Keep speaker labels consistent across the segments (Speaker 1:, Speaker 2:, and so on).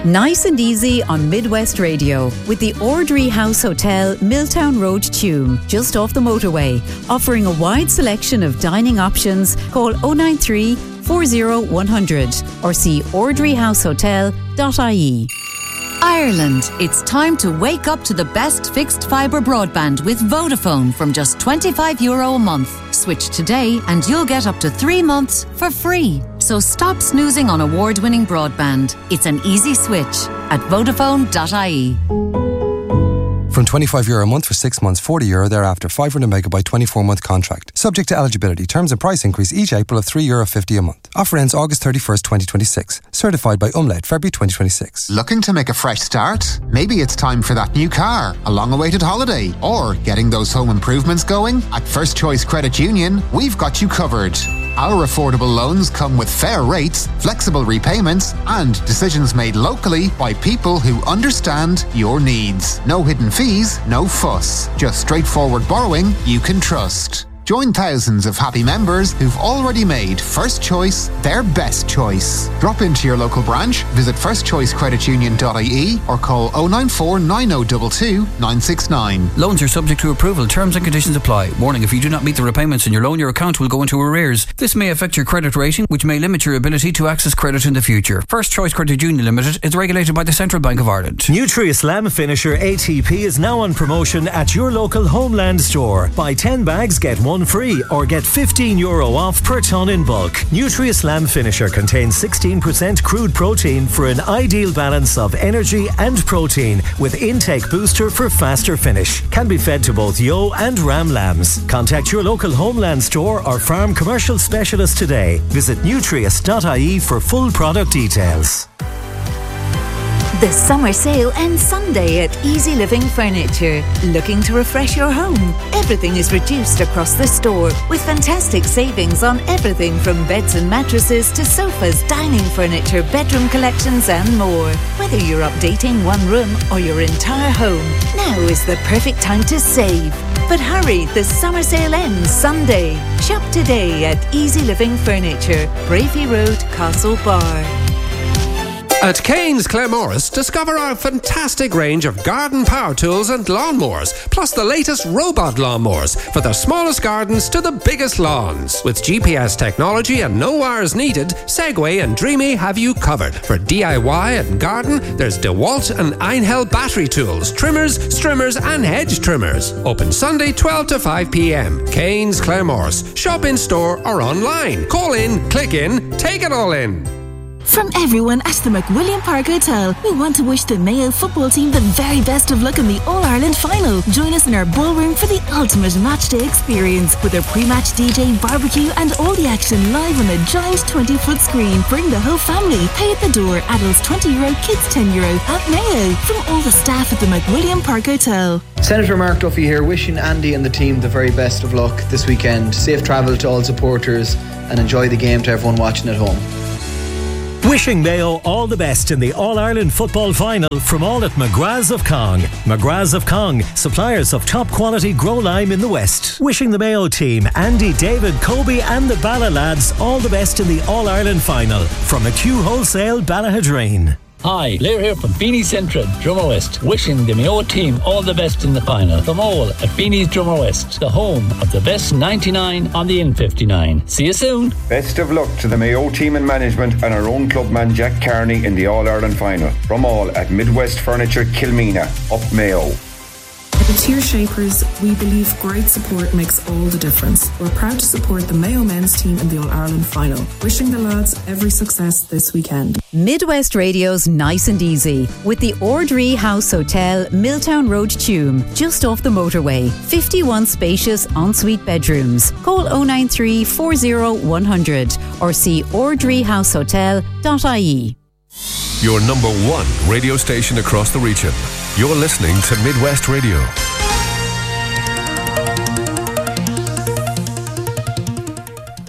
Speaker 1: Nice and easy on Midwest Radio with the Ordry House Hotel, Milltown Road, Tuam, just off the motorway, offering a wide selection of dining options. Call 093 40 100 or see ordryhousehotel.ie.
Speaker 2: Ireland, it's time to wake up to the best fixed fibre broadband with Vodafone from just €25 a month. Switch today and you'll get up to 3 months for free. So stop snoozing on award-winning broadband. It's an easy switch at Vodafone.ie.
Speaker 3: From €25 a month for 6 months, €40 thereafter, 500 megabyte 24-month contract. Subject to eligibility. Terms and price increase each April of €3.50 a month. Offer ends August 31st, 2026. Certified by Umlaut, February 2026.
Speaker 4: Looking to make a fresh start? Maybe it's time for that new car, a long-awaited holiday, or getting those home improvements going? At First Choice Credit Union, we've got you covered. Our affordable loans come with fair rates, flexible repayments, and decisions made locally by people who understand your needs. No hidden fees, no fuss. Just straightforward borrowing you can trust. Join thousands of happy members who've already made First Choice their best choice. Drop into your local branch, visit firstchoicecreditunion.ie or call 094 9022 969.
Speaker 5: Loans are subject to approval. Terms and conditions apply. Warning, if you do not meet the repayments in your loan, your account will go into arrears. This may affect your credit rating, which may limit your ability to access credit in the future. First Choice Credit Union Limited is regulated by the Central Bank of Ireland.
Speaker 6: Nutri-Slam Finisher ATP is now on promotion at your local Homeland store. Buy 10 bags, get one free, or get €15 off per tonne in bulk. Nutri-Slam Finisher contains 16% crude protein for an ideal balance of energy and protein, with intake booster for faster finish. Can be fed to both ewe and ram lambs. Contact your local Homeland store or farm commercial specialist today. Visit nutrius.ie for full product details.
Speaker 7: The summer sale ends Sunday at Easy Living Furniture. Looking to refresh your home? Everything is reduced across the store with fantastic savings on everything from beds and mattresses to sofas, dining furniture, bedroom collections and more. Whether you're updating one room or your entire home, now is the perfect time to save. But hurry, the summer sale ends Sunday. Shop today at Easy Living Furniture, Bravey Road, Castlebar.
Speaker 8: At Kane's Claremorris, discover our fantastic range of garden power tools and lawnmowers, plus the latest robot lawnmowers for the smallest gardens to the biggest lawns. With GPS technology and no wires needed, Segway and Dreamy have you covered. For DIY and garden, there's DeWalt and Einhell battery tools, trimmers, strimmers and hedge trimmers. Open Sunday 12 to 5 p.m. Kane's Claremorris. Shop in store or online. Call in, click in, take it all in.
Speaker 9: From everyone at the McWilliam Park Hotel, we want to wish the Mayo football team the very best of luck in the All-Ireland final. Join us in our ballroom for the ultimate matchday experience with a pre-match DJ, barbecue and all the action live on a giant 20-foot screen. Bring the whole family. Pay at the door. Adults €20, kids €10 at Mayo. From all the staff at the McWilliam Park Hotel.
Speaker 10: Senator Mark Duffy here, wishing Andy and the team the very best of luck this weekend. Safe travel to all supporters and enjoy the game to everyone watching at home.
Speaker 6: Wishing Mayo all the best in the All-Ireland football final from all at McGrath's of Cong. McGrath's of Cong, suppliers of top quality grow lime in the West. Wishing the Mayo team, Andy, David, Kobe and the Bala lads all the best in the All-Ireland final from McHugh Wholesale, Ballahadreen.
Speaker 11: Hi, Blair here from Beanie Central, Drummer West, wishing the Mayo team all the best in the final. From all at Beanie's Drummer West, the home of the best 99 on the N59. See you soon.
Speaker 12: Best of luck to the Mayo team and management and our own clubman Jack Carney in the All-Ireland final. From all at Midwest Furniture, Kilmina, up Mayo.
Speaker 13: At the Tier Shapers, we believe great support makes all the difference. We're proud to support the Mayo men's team in the All-Ireland final. Wishing the lads every success this weekend.
Speaker 1: Midwest Radio's Nice and Easy with the Ordry House Hotel, Milltown Road, Tuam, just off the motorway. 51 spacious ensuite bedrooms. Call 093 40 100 or see ordryhousehotel.ie.
Speaker 14: Your number one radio station across the region. You're listening to Midwest Radio.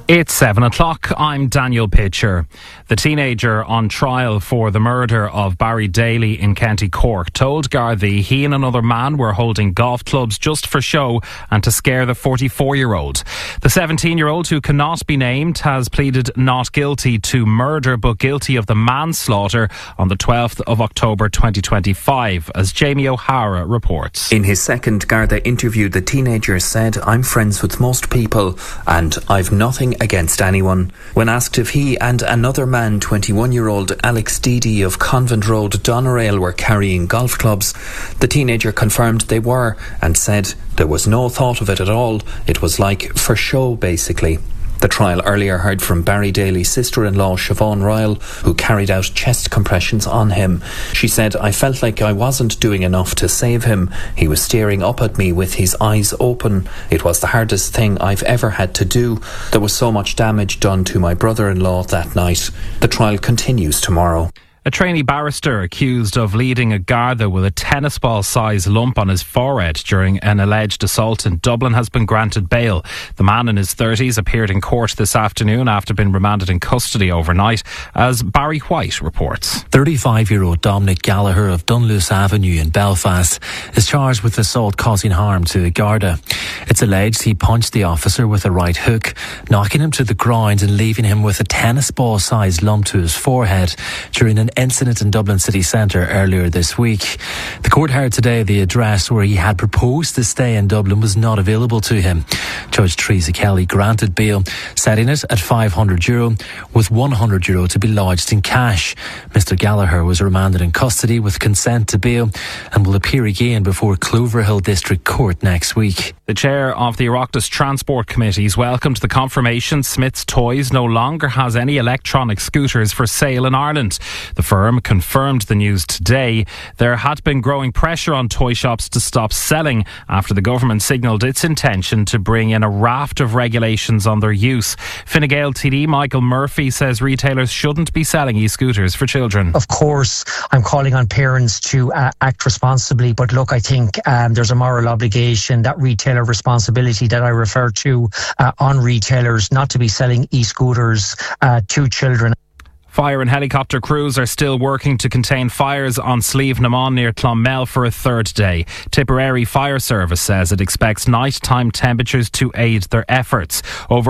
Speaker 15: It's 7 o'clock. I'm Daniel Pitcher. The teenager on trial for the murder of Barry Daly in County Cork told Gardaí he and another man were holding golf clubs just for show and to scare the 44-year-old. The 17-year-old, who cannot be named, has pleaded not guilty to murder but guilty of the manslaughter on the 12th of October 2025, as Jamie O'Hara reports.
Speaker 16: In his second Garda interview, the teenager said, "I'm friends with most people and I've nothing against anyone." When asked if he and another man, 21-year-old Alex Deedy of Convent Road, Doneraile, were carrying golf clubs, the teenager confirmed they were and said there was no thought of it at all. It was like for show, basically. The trial earlier heard from Barry Daly's sister-in-law, Siobhan Ryle, who carried out chest compressions on him. She said, "I felt like I wasn't doing enough to save him. He was staring up at me with his eyes open. It was the hardest thing I've ever had to do. There was so much damage done to my brother-in-law that night." The trial continues tomorrow.
Speaker 15: A trainee barrister accused of leading a Garda with a tennis ball-sized lump on his forehead during an alleged assault in Dublin has been granted bail. The man in his 30s appeared in court this afternoon after being remanded in custody overnight, as Barry White reports.
Speaker 17: 35-year-old Dominic Gallagher of Dunluce Avenue in Belfast is charged with assault causing harm to a Garda. It's alleged he punched the officer with a right hook, knocking him to the ground and leaving him with a tennis ball-sized lump to his forehead during an incident in Dublin city centre earlier this week. The court heard today the address where he had proposed to stay in Dublin was not available to him. Judge Teresa Kelly granted bail, setting it at €500, with €100 to be lodged in cash. Mr Gallagher was remanded in custody with consent to bail and will appear again before Cloverhill District Court next week.
Speaker 15: The chair of the Oireachtas Transport Committees welcomed the confirmation Smith's Toys no longer has any electronic scooters for sale in Ireland. The firm confirmed the news today. There had been growing pressure on toy shops to stop selling after the government signalled its intention to bring in a raft of regulations on their use. Fine Gael TD Michael Murphy says retailers shouldn't be selling e-scooters for children.
Speaker 18: Of course, I'm calling on parents to act responsibly, but look, I think there's a moral obligation, that retailer responsibility that I refer to on retailers not to be selling e-scooters to children.
Speaker 15: Fire and helicopter crews are still working to contain fires on Slieve na Mon near Clonmel for a third day. Tipperary Fire Service says it expects nighttime temperatures to aid their efforts. Over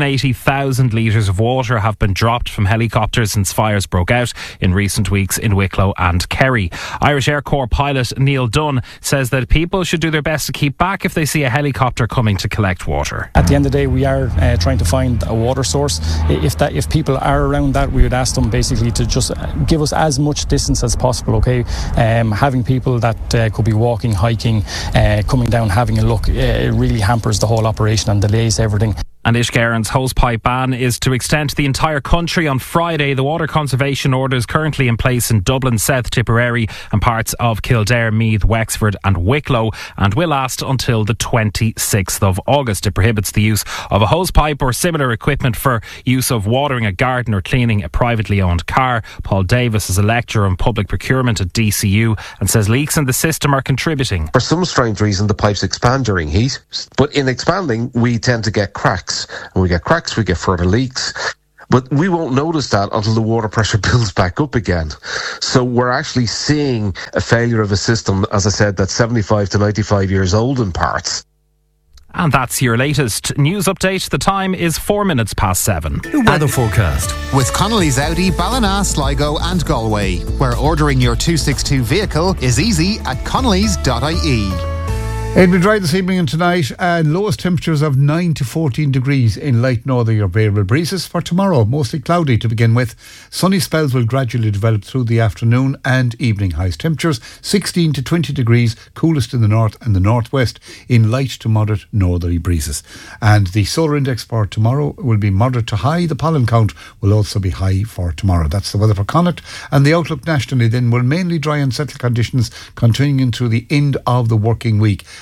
Speaker 15: 180,000 litres of water have been dropped from helicopters since fires broke out in recent weeks in Wicklow and Kerry. Irish Air Corps pilot Neil Dunn says that people should do their best to keep back if they see a helicopter coming to collect water.
Speaker 19: At the end of the day, we are trying to find a water source. If people are around that, we would ask them basically to just give us as much distance as possible, okay? Having people that could be walking, hiking, coming down, having a look, it really hampers the whole operation and delays everything.
Speaker 15: And Ishgaren's hosepipe ban is to extend to the entire country on Friday. The water conservation order is currently in place in Dublin, South Tipperary and parts of Kildare, Meath, Wexford and Wicklow, and will last until the 26th of August. It prohibits the use of a hosepipe or similar equipment for use of watering a garden or cleaning a privately owned car. Paul Davis is a lecturer in public procurement at DCU and says leaks in the system are contributing.
Speaker 20: For some strange reason, the pipes expand during heat, but in expanding, we tend to get cracks. And we get cracks, we get further leaks. But we won't notice that until the water pressure builds back up again. So we're actually seeing a failure of a system, as I said, that's 75 to 95 years old in parts.
Speaker 15: And that's your latest news update. The time is 4 minutes past 7.
Speaker 14: The weather forecast.
Speaker 4: With Connolly's Audi, Ballina, Sligo and Galway, where ordering your 262 vehicle is easy at connellys.ie.
Speaker 21: It'll be dry this evening and tonight, and lowest temperatures of 9 to 14 degrees in light northerly or variable breezes. For tomorrow, mostly cloudy to begin with. Sunny spells will gradually develop through the afternoon and evening. Highest temperatures 16 to 20 degrees, coolest in the north and the northwest in light to moderate northerly breezes. And the solar index for tomorrow will be moderate to high. The pollen count will also be high for tomorrow. That's the weather for Connacht. And the outlook nationally then will mainly dry and settled conditions continuing into the end of the working week.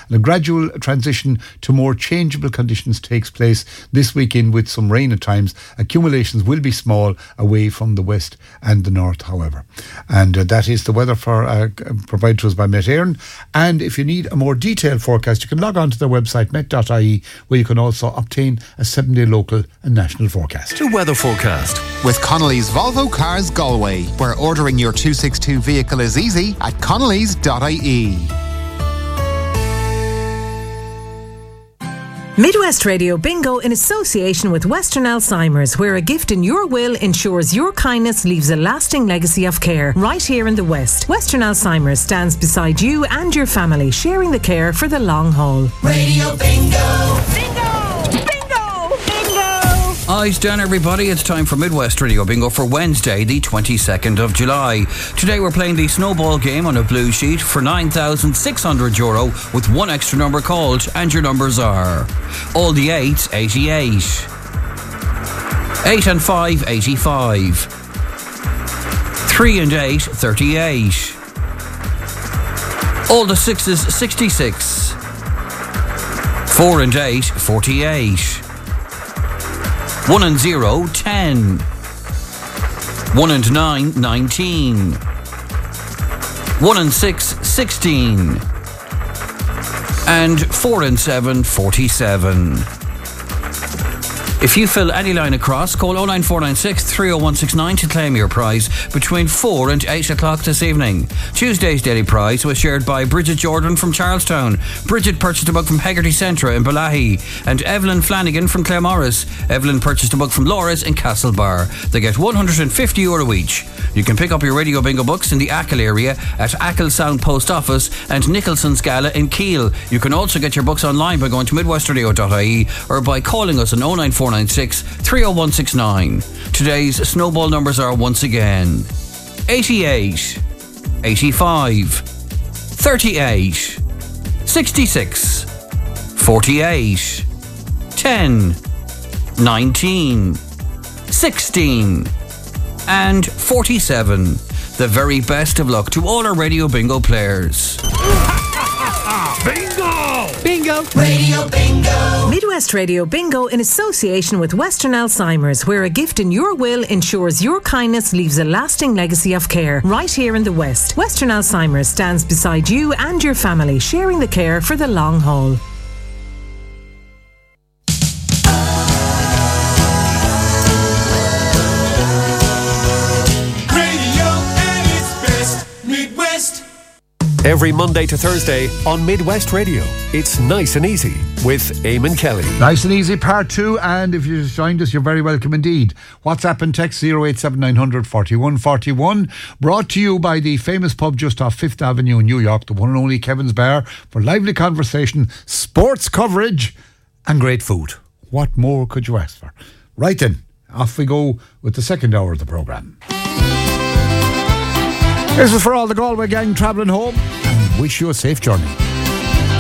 Speaker 21: And a gradual transition to more changeable conditions takes place this weekend with some rain at times. Accumulations will be small away from the west and the north, however. And that is the weather provided to us by Met Éireann. And if you need a more detailed forecast, you can log on to their website, met.ie, where you can also obtain a 7-day local and national forecast.
Speaker 14: The weather forecast
Speaker 4: with Connolly's Volvo Cars Galway, where ordering your 262 vehicle is easy at connellys.ie.
Speaker 2: Midwest Radio Bingo in association with Western Alzheimer's, where a gift in your will ensures your kindness leaves a lasting legacy of care right here in the West. Western Alzheimer's stands beside you and your family, sharing the care for the long haul.
Speaker 22: Radio Bingo!
Speaker 2: Bingo!
Speaker 5: Eyes down, everybody. It's time for Midwest Radio Bingo for Wednesday, the 22nd of July. Today we're playing the snowball game on a blue sheet for €9,600 with one extra number called, and your numbers are all the 8s, 88, 8 and 5, 85, 3 and 8, 38, all the 6s, 66, 4 and 8, 48, 1 and 0, 10. 1 and 9, 19. 1 and 6, 16. And 4 and 7, 47. If you fill any line across, call 09496 30169 to claim your prize between 4 and 8 o'clock this evening. Tuesday's daily prize was shared by Bridget Jordan from Charlestown. Bridget purchased a book from Hegarty Centra in Balahy, and Evelyn Flanagan from Claremorris. Evelyn purchased a book from Laura's in Castlebar. They get €150 each. You can pick up your Radio Bingo books in the Achill area at Achill Sound Post Office and Nicholson's Gala in Keele. You can also get your books online by going to midwestradio.ie or by calling us on 09496 30169. Today's snowball numbers are once again 88, 85, 38, 66, 48, 10, 19, 16, and 47. The very best of luck to all our Radio Bingo players.
Speaker 22: Bingo!
Speaker 2: Bingo!
Speaker 22: Radio Bingo!
Speaker 2: Midwest Radio Bingo in association with Western Alzheimer's, where a gift in your will ensures your kindness leaves a lasting legacy of care right here in the West. Western Alzheimer's stands beside you and your family, sharing the care for the long haul.
Speaker 14: Every Monday to Thursday on Midwest Radio. It's Nice and Easy with Eamon Kelly.
Speaker 21: Nice and Easy Part 2, and if you've joined us, you're very welcome indeed. WhatsApp and text 087 41 41. Brought to you by the famous pub just off 5th Avenue in New York, the one and only Kevin's Bar, for lively conversation, sports coverage and great food. What more could you ask for? Right then, off we go with the second hour of the programme. This is for all the Galway gang travelling home, and wish you a safe journey.